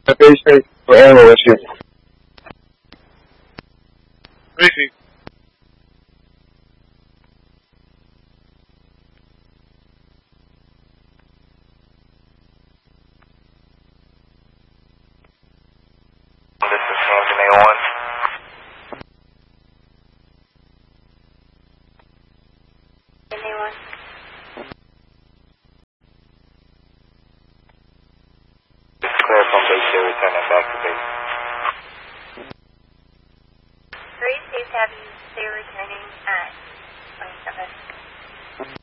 Base for Arrow issue. Briefing. This is Hampton A1. A1. This is Claire from base here, returning back to base.